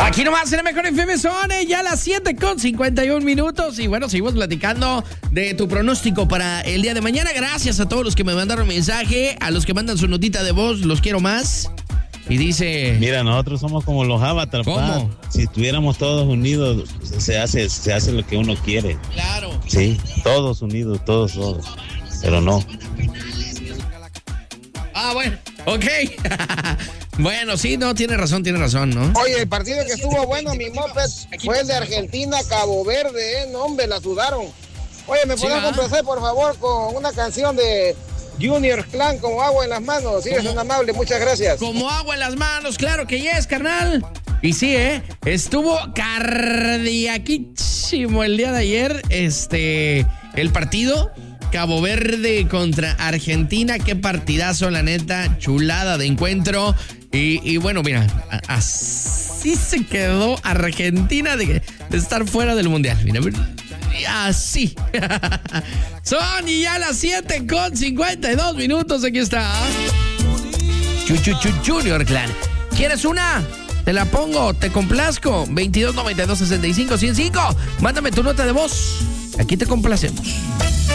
Aquí nomás en el Mejor FM son ya las 7:51. Y bueno, seguimos platicando de tu pronóstico para el día de mañana. Gracias a todos los que me mandaron mensaje, a los que mandan su notita de voz, los quiero más. Y dice... Mira, nosotros somos como los Avatar. ¿Cómo? Si estuviéramos todos unidos, se hace lo que uno quiere. Claro. Sí, todos unidos, todos. Pero no. Ah, bueno, ok. Bueno, sí, no, tiene razón, ¿no? Oye, el partido que estuvo bueno, mi moped, fue el de Argentina, Cabo Verde, no, hombre, la sudaron. Oye, ¿me podés complacer, por favor, con una canción de Junior Clan, como agua en las manos? Sí, es tan amable, muchas gracias. Como agua en las manos, claro que yes, carnal. Y sí, estuvo cardiaquísimo el día de ayer, el partido Cabo Verde contra Argentina. Qué partidazo, la neta, chulada de encuentro. Y bueno, mira, así se quedó Argentina de estar fuera del Mundial. Mira, así. Son ya las 7:52. Aquí está Junior Clan. ¿Quieres una? Te la pongo, te complazco. 2292-65-105. Mándame tu nota de voz. Aquí te complacemos.